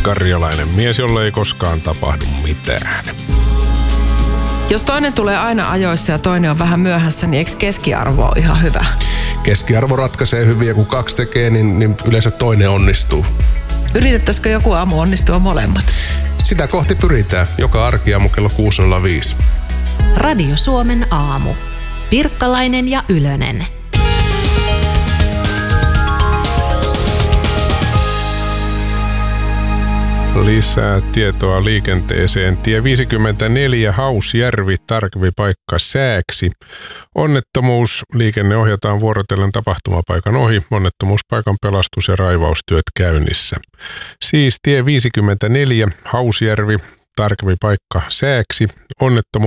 karjalainen mies, jolle ei koskaan tapahdu mitään. Jos toinen tulee aina ajoissa ja toinen on vähän myöhässä, niin eikö keskiarvo ole ihan hyvä? Keskiarvo ratkaisee hyvin ja kun 2 tekee, niin yleensä toinen onnistuu. Yritettäisikö joku aamu onnistua molemmat? Sitä kohti pyritään. Joka arkiaamu kello 6.05. Radio Suomen aamu. Pirkkalainen ja Ylönen. Lisää tietoa liikenteeseen. Tie 54 Hausjärvi, tarkempi paikka sääksi. Onnettomuus. Liikenne ohjataan vuorotellen tapahtumapaikan ohi. Onnettomuuspaikan pelastus- ja raivaustyöt käynnissä. Siis tie 54 Hausjärvi, tarkempi paikka sääksi. Onnettomuus.